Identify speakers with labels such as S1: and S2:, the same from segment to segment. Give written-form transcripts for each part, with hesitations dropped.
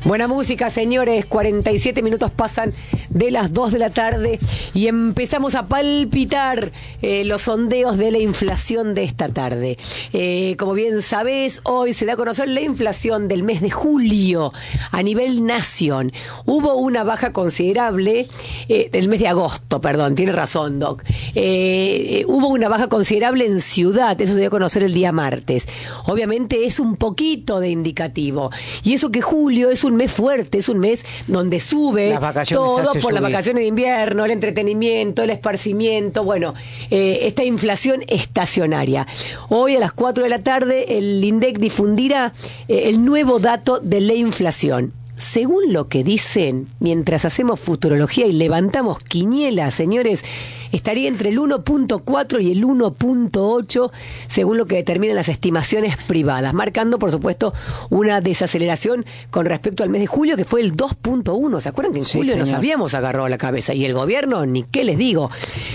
S1: Buena música, señores. 47 minutos pasan de las 2 de la tarde y empezamos a palpitar los sondeos de la inflación de esta tarde. Como bien sabés, hoy se da a conocer la inflación del mes de julio a nivel nación. Hubo una baja considerable, del mes de agosto, perdón, tiene razón, Doc. Hubo una baja considerable en Ciudad, eso se dio a conocer el día martes. Obviamente es un poquito de indicativo. Y eso que julio es un mes fuerte, es un mes donde sube todo por las vacaciones de invierno, el entretenimiento, el esparcimiento, bueno, esta inflación estacionaria. Hoy a las 4 de la tarde el INDEC difundirá el nuevo dato de la inflación. Según lo que dicen, mientras hacemos futurología y levantamos quinielas, señores, estaría entre el 1.4 y el 1.8, según lo que determinan las estimaciones privadas, marcando, por supuesto, una desaceleración con respecto al mes de julio, que fue el 2.1. ¿Se acuerdan que en julio nos habíamos agarrado la cabeza? Y el gobierno, ni qué les digo.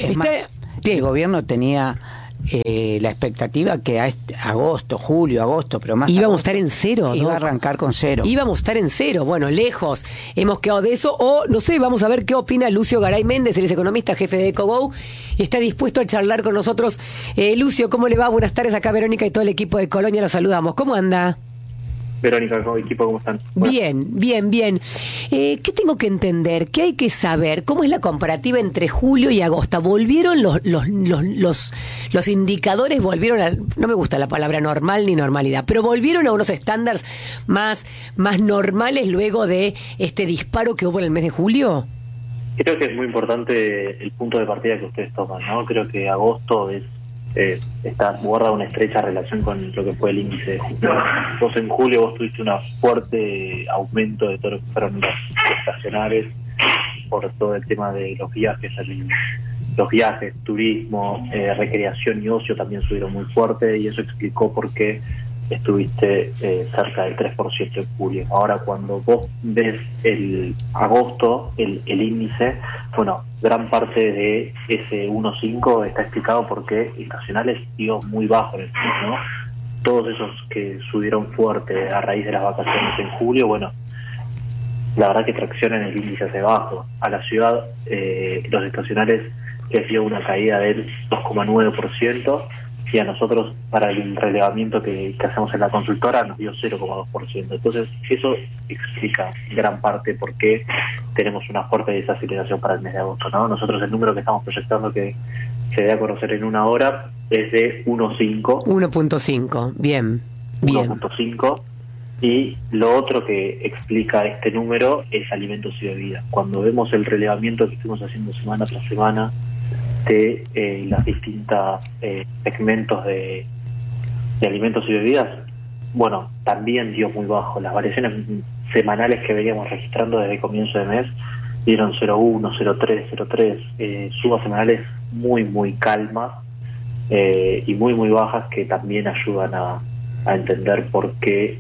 S2: El gobierno tenía la expectativa que a agosto, pero más
S1: íbamos a estar en cero, ¿no?
S2: Iba a arrancar con cero.
S1: Íbamos a estar en cero, bueno, lejos. Hemos quedado de eso, o no sé, vamos a ver qué opina Lucio Garay Méndez, él es economista, jefe de EcoGo, y está dispuesto a charlar con nosotros. Lucio, ¿cómo le va? Buenas tardes, acá Verónica y todo el equipo de Colonia, los saludamos. ¿Cómo anda?
S3: Verónica, equipo, ¿cómo están? Bueno.
S1: Bien. ¿Qué tengo que entender? ¿Qué hay que saber? ¿Cómo es la comparativa entre julio y agosto? ¿Volvieron los indicadores? ¿Volvieron a, no me gusta la palabra normal ni normalidad, pero volvieron a unos estándares más normales luego de este disparo que hubo en el mes de julio?
S3: Creo que es muy importante el punto de partida que ustedes toman, ¿no? Creo que agosto guarda una estrecha relación con lo que fue el índice de julio. Vos en julio tuviste un fuerte aumento de todo lo que fueron los estacionales por todo el tema de los viajes, turismo, recreación y ocio también subieron muy fuerte, y eso explicó por qué estuviste cerca del 3% en julio. Ahora, cuando vos ves el agosto, el índice, bueno, gran parte de ese 1.5 está explicado porque estacionales dio muy bajo en el mes, ¿no? Todos esos que subieron fuerte a raíz de las vacaciones en julio, bueno, la verdad que traccionan el índice hacia abajo. A la ciudad, los estacionales les dio una caída del 2,9%, y a nosotros, para el relevamiento que hacemos en la consultora, nos dio 0,2%. Entonces, eso explica gran parte por qué tenemos una fuerte desaceleración para el mes de agosto, ¿no? Nosotros el número que estamos proyectando que se dé a conocer en una hora es de 1.5.
S1: 1.5, bien.
S3: 1.5. Y lo otro que explica este número es alimentos y bebidas. Cuando vemos el relevamiento que estuvimos haciendo semana tras semana de las distintas segmentos de alimentos y bebidas, bueno, también dio muy bajo. Las variaciones semanales que veníamos registrando desde comienzo de mes dieron 0,1, 0,3, 0,3, subas semanales muy calmas y muy bajas, que también ayudan a entender por qué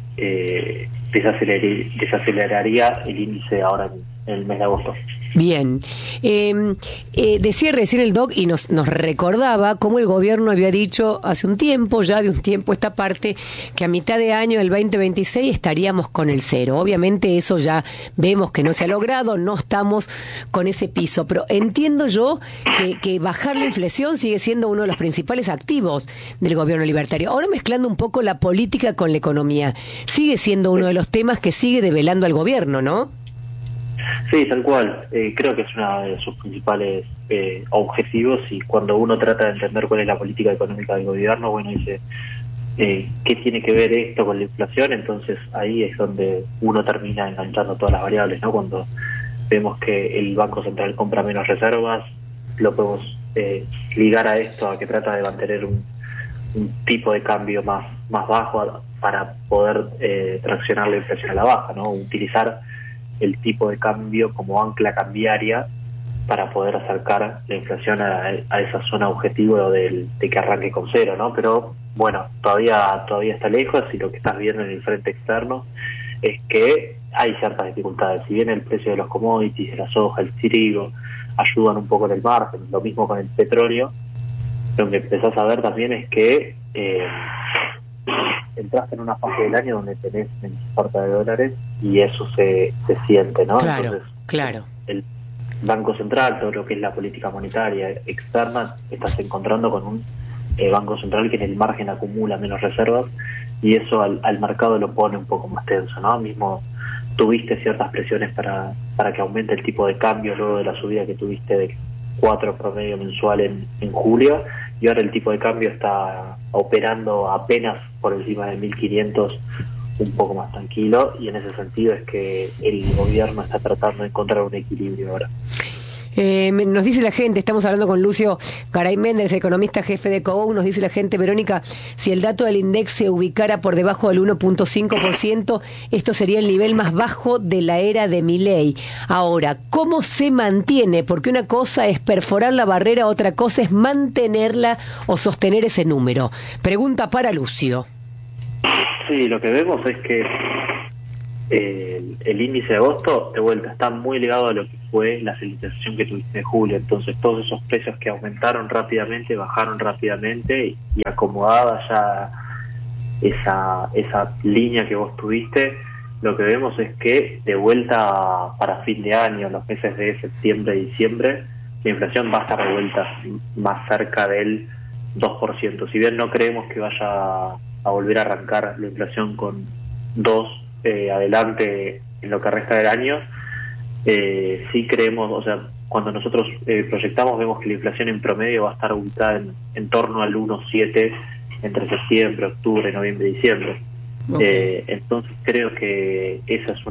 S3: desaceleraría el índice ahora en el mes de agosto.
S1: Bien. Decía recién el Doc y nos recordaba cómo el gobierno había dicho hace un tiempo, ya de un tiempo esta parte, que a mitad de año del 2026 estaríamos con el cero. Obviamente eso ya vemos que no se ha logrado, no estamos con ese piso, pero entiendo yo que bajar la inflación sigue siendo uno de los principales activos del gobierno libertario. Ahora, mezclando un poco la política con la economía, sigue siendo uno de los temas que sigue develando al gobierno, ¿no?
S3: Sí, tal cual. Creo que es uno de sus principales objetivos, y cuando uno trata de entender cuál es la política económica del gobierno, bueno, dice, ¿qué tiene que ver esto con la inflación? Entonces ahí es donde uno termina enganchando todas las variables, ¿no? Cuando vemos que el Banco Central compra menos reservas, lo podemos ligar a esto, a que trata de mantener un tipo de cambio más bajo para poder traccionar la inflación a la baja, ¿no? Utilizar el tipo de cambio como ancla cambiaria para poder acercar la inflación a esa zona objetivo de que arranque con cero, ¿no? Pero bueno, todavía está lejos, y lo que estás viendo en el frente externo es que hay ciertas dificultades. Si bien el precio de los commodities, de la soja, el trigo, ayudan un poco en el margen, lo mismo con el petróleo, lo que empezás a ver también es que entraste en una fase del año donde tenés menos oferta de dólares y eso se siente, ¿no?
S1: Claro,
S3: entonces,
S1: claro.
S3: El Banco Central, todo lo que es la política monetaria externa, estás encontrando con un Banco Central que en el margen acumula menos reservas y eso al mercado lo pone un poco más tenso, ¿no? Mismo tuviste ciertas presiones para que aumente el tipo de cambio luego de la subida que tuviste de 4 promedio mensual en julio, y ahora el tipo de cambio está operando apenas por encima de 1.500, un poco más tranquilo, y en ese sentido es que el gobierno está tratando de encontrar un equilibrio ahora.
S1: Nos dice la gente, estamos hablando con Lucio Garay Méndez, economista jefe de COBOU, nos dice la gente, Verónica, si el dato del INDEC se ubicara por debajo del 1.5%, esto sería el nivel más bajo de la era de Milei. Ahora, ¿cómo se mantiene? Porque una cosa es perforar la barrera, otra cosa es mantenerla o sostener ese número. Pregunta para Lucio.
S3: Sí, lo que vemos es que el índice de agosto, de vuelta, está muy ligado a lo que fue la felicitación que tuviste en julio. Entonces, todos esos precios que aumentaron rápidamente, bajaron rápidamente, y acomodada ya esa línea que vos tuviste, lo que vemos es que de vuelta para fin de año, los meses de septiembre y diciembre, la inflación va a estar de vuelta más cerca del 2%. Si bien no creemos que vaya a volver a arrancar la inflación con 2 adelante en lo que resta del año, sí creemos, o sea, cuando nosotros proyectamos, vemos que la inflación en promedio va a estar ubicada en torno al 1,7 entre septiembre, octubre, noviembre y diciembre. Okay. Entonces creo que esa es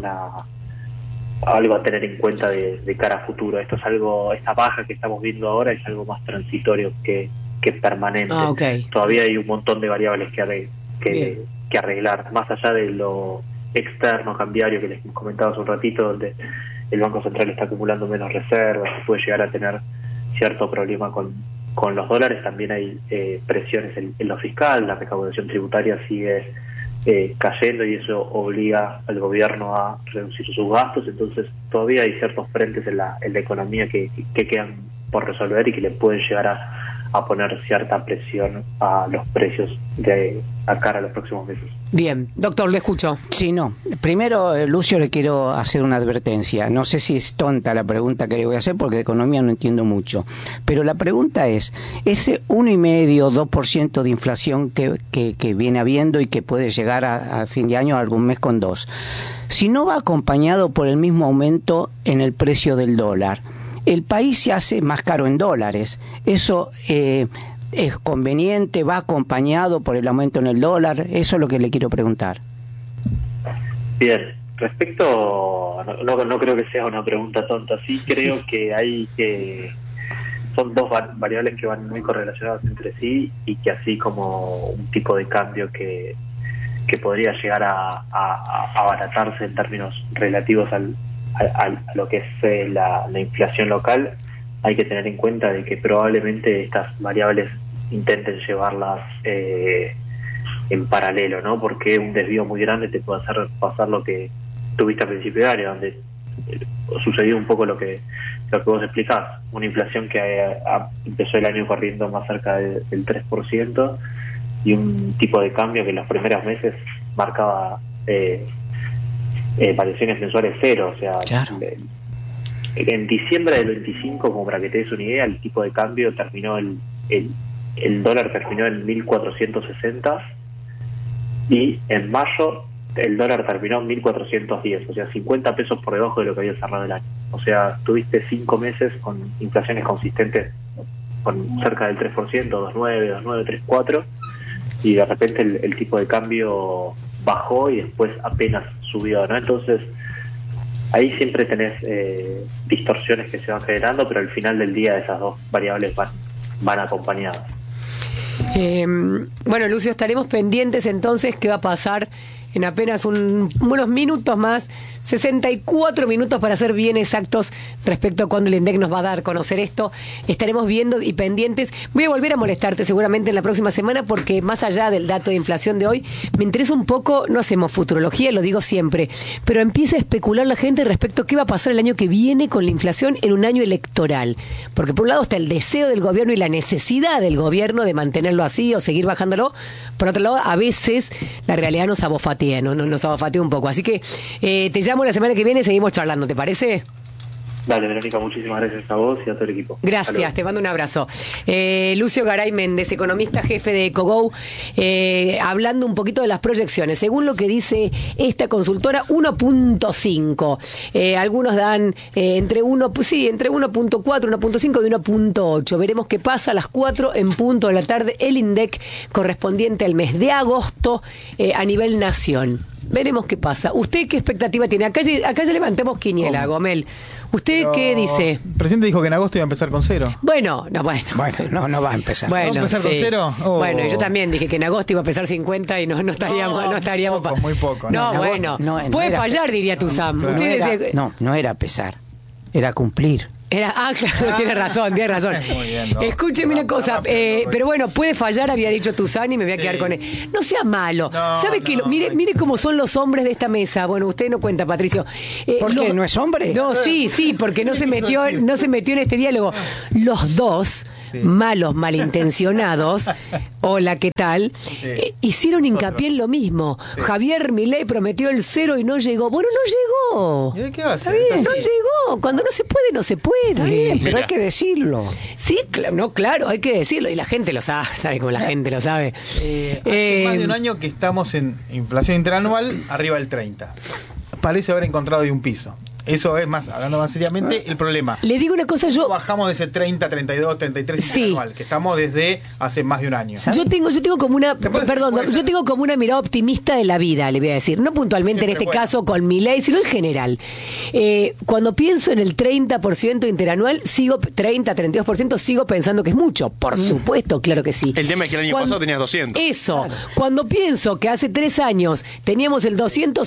S3: algo a tener en cuenta de cara a futuro. Esto es algo, esta baja que estamos viendo ahora es algo más transitorio que permanente.
S1: Okay.
S3: Todavía hay un montón de variables que arreglar, más allá de lo externo cambiario que les comentaba hace un ratito, donde el Banco Central está acumulando menos reservas, puede llegar a tener cierto problema con los dólares. También hay presiones en lo fiscal, la recaudación tributaria sigue cayendo y eso obliga al gobierno a reducir sus gastos. Entonces todavía hay ciertos frentes en la economía que quedan por resolver y que le pueden llegar a poner cierta presión a los precios de a cara a los próximos meses.
S1: Bien, doctor, le escucho.
S2: Sí, no. Primero, Lucio, le quiero hacer una advertencia. No sé si es tonta la pregunta que le voy a hacer porque de economía no entiendo mucho. Pero la pregunta es, ese 1,5, 2% de inflación que viene habiendo y que puede llegar a fin de año, algún mes con 2, si no va acompañado por el mismo aumento en el precio del dólar, el país se hace más caro en dólares. Eso es conveniente, va acompañado por el aumento en el dólar. Eso es lo que le quiero preguntar.
S3: Bien, respecto, no creo que sea una pregunta tonta. Sí creo que son dos variables que van muy correlacionadas entre sí, y que así como un tipo de cambio que podría llegar a abaratarse en términos relativos a lo que es la inflación local, hay que tener en cuenta de que probablemente estas variables intenten llevarlas en paralelo, ¿no? Porque un desvío muy grande te puede hacer pasar lo que tuviste a principio de año, donde sucedió un poco lo que vos explicás, una inflación que empezó el año corriendo más cerca del 3%, y un tipo de cambio que en los primeros meses marcaba variaciones mensuales cero. O sea, claro. En diciembre del 25, como para que te des una idea, el tipo de cambio terminó, el dólar terminó en 1.460, y en mayo el dólar terminó en 1.410, o sea, 50 pesos por debajo de lo que había cerrado el año. O sea, tuviste 5 meses con inflaciones consistentes con cerca del 3%, 2.9, 3.4, y de repente el tipo de cambio bajó y después apenas subió, ¿no? Entonces ahí siempre tenés distorsiones que se van generando, pero al final del día esas dos variables van acompañadas.
S1: Bueno, Lucio, estaremos pendientes entonces qué va a pasar en apenas unos minutos más, 64 minutos para ser bien exactos respecto a cuándo el INDEC nos va a dar a conocer esto. Estaremos viendo y pendientes. Voy a volver a molestarte seguramente en la próxima semana porque más allá del dato de inflación de hoy, me interesa un poco, no hacemos futurología, lo digo siempre, pero empieza a especular la gente respecto a qué va a pasar el año que viene con la inflación en un año electoral. Porque por un lado está el deseo del gobierno y la necesidad del gobierno de mantenerlo así o seguir bajándolo. Por otro lado, a veces la realidad nos abofatea, nos abofatea un poco. Así que te llamo la semana que viene y seguimos charlando, ¿te parece?
S3: Dale, Verónica, muchísimas gracias a vos y a todo el equipo.
S1: Gracias, te mando un abrazo. Lucio Garay Méndez, economista jefe de Ecogou, hablando un poquito de las proyecciones. Según lo que dice esta consultora, 1.5. Algunos dan entre 1.4, 1.5 y 1.8. Veremos qué pasa a las 4 en punto de la tarde, el INDEC correspondiente al mes de agosto a nivel nación. Veremos qué pasa. ¿Usted qué expectativa tiene? Acá ya levantamos quiniela, Gomel. ¿Usted qué dice?
S4: El presidente dijo que en agosto iba a empezar con 0.
S2: Bueno, no va a empezar.
S1: Bueno,
S4: ¿Va a empezar con 0? Oh.
S1: Bueno, yo también dije que en agosto iba a empezar 50 y no estaríamos...
S4: Muy poco.
S1: No, bueno, puede fallar, diría Tuzam.
S2: No era pesar, era cumplir.
S1: Claro, tiene razón.
S4: Muy bien, no.
S1: Escúcheme una cosa, pero bueno, puede fallar, había dicho Tuzán y me voy a quedar con él. No sea malo. ¿Sabe qué? Mire cómo son los hombres de esta mesa. Bueno, usted no cuenta, Patricio.
S2: ¿Por qué? ¿No es hombre?
S1: No, sí, porque no se metió en este diálogo. Los dos, malos, malintencionados, hola, ¿qué tal? Hicieron hincapié en lo mismo. Javier Milei prometió el 0 y no llegó. Bueno, no llegó.
S4: ¿Y qué va a hacer?
S1: No llegó. Cuando no se puede, no se puede.
S2: Está bien, pero hay que decirlo.
S1: Sí, claro, hay que decirlo. Y la gente lo sabe cómo la gente lo sabe.
S4: Hace más de un año que estamos en inflación interanual arriba del 30. Parece haber encontrado de un piso. Eso es más, hablando más seriamente, el problema.
S1: Le digo una cosa, yo...
S4: Bajamos de ese 30, 32, 33 interanual, que estamos desde hace más de un año.
S1: Yo tengo como una... yo tengo como una mirada optimista de la vida, le voy a decir. No puntualmente siempre en este caso con Milei, sino en general. Cuando pienso en el 30% interanual, 32%, sigo pensando que es mucho. Por supuesto, claro que sí.
S5: El tema es que el año pasado tenías 200.
S1: Eso. Claro. Cuando pienso que hace 3 años teníamos el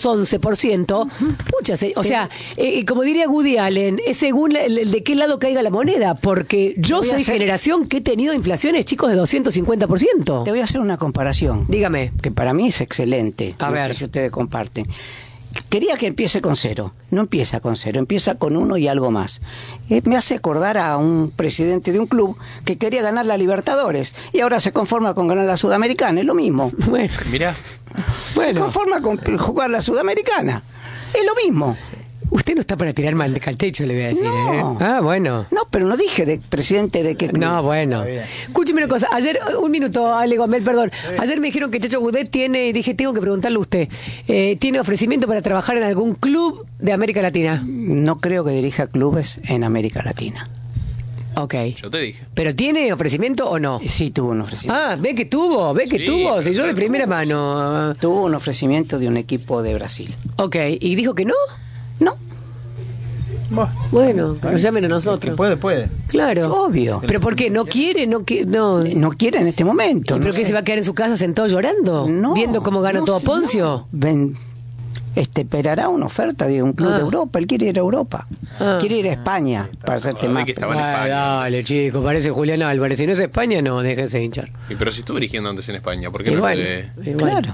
S1: 211%, pucha, o sea... como diría Woody Allen, es según de qué lado caiga la moneda, porque yo soy generación que he tenido inflaciones, chicos, de 250%.
S2: Te voy a hacer una comparación.
S1: Dígame.
S2: Que para mí es excelente.
S1: A ver.
S2: No sé si ustedes comparten. Quería que empiece con 0. No empieza con 0, empieza con 1 y algo más. Me hace acordar a un presidente de un club que quería ganar la Libertadores y ahora se conforma con ganar la Sudamericana. Es lo mismo.
S1: Bueno.
S5: Mirá.
S2: Se conforma con jugar la Sudamericana. Es lo mismo.
S1: Usted no está para tirar mal de caltecho, le voy a decir.
S2: No.
S1: Bueno.
S2: No, pero no dije de presidente de qué club.
S1: No, bueno. Escúcheme una cosa. Ayer, un minuto, Ale Gomel, perdón. Ayer me dijeron que Chacho Goudet tiene, dije, tengo que preguntarle a usted, ¿tiene ofrecimiento para trabajar en algún club de América Latina?
S2: No creo que dirija clubes en América Latina.
S1: Ok.
S5: Yo te dije.
S1: ¿Pero tiene ofrecimiento o no?
S2: Sí, tuvo un ofrecimiento.
S1: Ve que tuvo. Si yo de primera mano.
S2: Tuvo un ofrecimiento de un equipo de Brasil.
S1: Ok. ¿Y dijo que no?
S2: No.
S1: Bueno, que nos llamen a nosotros.
S4: Puede.
S1: Claro.
S2: Obvio.
S1: ¿Pero por qué? ¿No quiere? No
S2: quiere en este momento.
S1: ¿Y pero qué, se va a quedar en su casa sentado llorando?
S2: No,
S1: ¿Viendo cómo gana todo Poncio?
S2: Esperará una oferta de un club de Europa. Él quiere ir a Europa. Quiere ir a España, para hacerte más preciso.
S1: Dale, chico, parece Julián Álvarez. Si no es España, no, déjense hinchar.
S5: Pero si estuvo dirigiendo antes en España, ¿por qué
S1: no
S5: puede?
S2: Claro.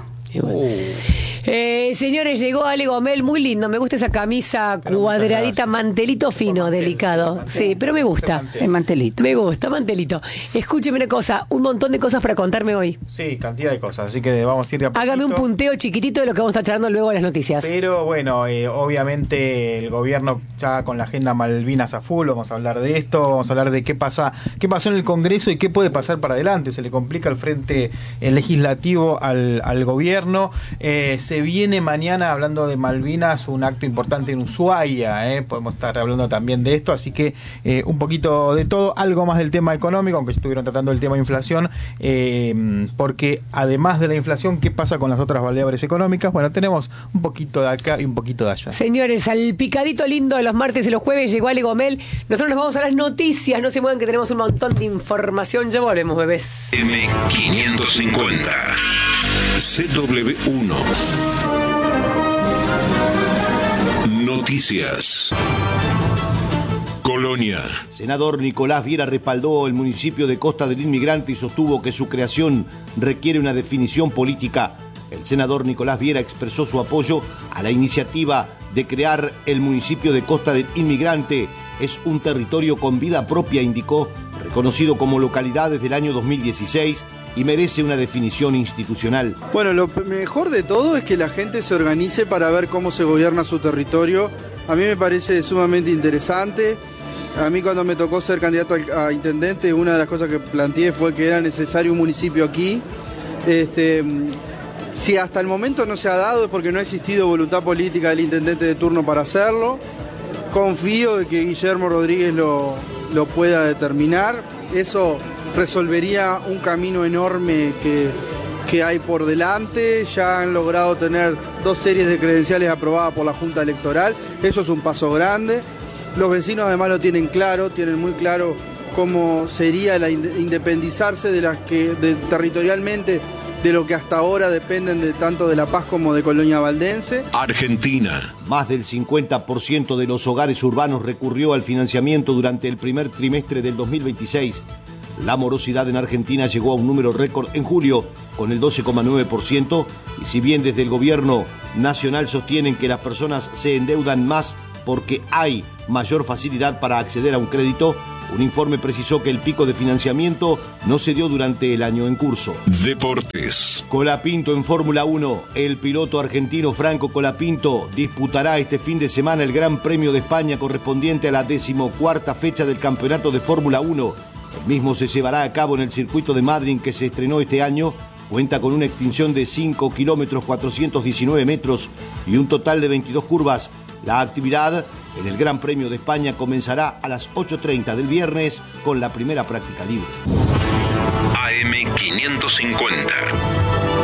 S1: Señores, llegó Ale Gomel, muy lindo, me gusta esa camisa cuadradita, mantelito fino, delicado. Sí, pero me gusta.
S2: El mantelito.
S1: Me gusta, mantelito. Escúcheme una cosa, un montón de cosas para contarme hoy.
S4: Sí, cantidad de cosas, así que vamos a ir de a poquito.
S1: Hágame un punteo chiquitito de lo que vamos a estar charlando luego en las noticias.
S4: Pero bueno, obviamente el gobierno ya con la agenda Malvinas a full, vamos a hablar de esto, vamos a hablar de qué pasó en el Congreso y qué puede pasar para adelante. Se le complica el frente legislativo al gobierno. Se viene mañana, hablando de Malvinas, un acto importante en Ushuaia, podemos estar hablando también de esto, así que un poquito de todo, algo más del tema económico, aunque estuvieron tratando el tema de inflación, porque además de la inflación, ¿qué pasa con las otras variables económicas? Bueno, tenemos un poquito de acá y un poquito de allá.
S1: Señores, al picadito lindo de los martes y los jueves llegó Ale Gomel. Nosotros nos vamos a las noticias, no se muevan que tenemos un montón de información. Ya volvemos, bebés.
S6: M550 CW1 Noticias. Colonia.
S7: Senador Nicolás Viera respaldó el municipio de Costa del Inmigrante y sostuvo que su creación requiere una definición política. El senador Nicolás Viera expresó su apoyo a la iniciativa de crear el municipio de Costa del Inmigrante. Es un territorio con vida propia, indicó, reconocido como localidad desde el año 2016 y merece una definición institucional.
S8: Bueno, lo mejor de todo es que la gente se organice para ver cómo se gobierna su territorio. A mí me parece sumamente interesante. A mí cuando me tocó ser candidato a intendente, una de las cosas que planteé fue que era necesario un municipio aquí. Si hasta el momento no se ha dado es porque no ha existido voluntad política del intendente de turno para hacerlo. Confío de que Guillermo Rodríguez lo pueda determinar. Eso resolvería un camino enorme que hay por delante. Ya han logrado tener 2 series de credenciales aprobadas por la Junta Electoral. Eso es un paso grande. Los vecinos además lo tienen claro, tienen muy claro cómo sería independizarse territorialmente de lo que hasta ahora dependen tanto de La Paz como de Colonia Valdense.
S6: Argentina.
S7: Más del 50% de los hogares urbanos recurrió al financiamiento durante el primer trimestre del 2026. La morosidad en Argentina llegó a un número récord en julio, con el 12,9%, y si bien desde el gobierno nacional sostienen que las personas se endeudan más porque hay mayor facilidad para acceder a un crédito, un informe precisó que el pico de financiamiento no se dio durante el año en curso.
S6: Deportes.
S7: Colapinto en Fórmula 1. El piloto argentino Franco Colapinto disputará este fin de semana el Gran Premio de España correspondiente a la 14ª fecha del Campeonato de Fórmula 1. El mismo se llevará a cabo en el circuito de Madrid que se estrenó este año. Cuenta con una extensión de 5 kilómetros 419 metros y un total de 22 curvas. La actividad en el Gran Premio de España comenzará a las 8:30 del viernes con la primera práctica libre.
S6: AM550.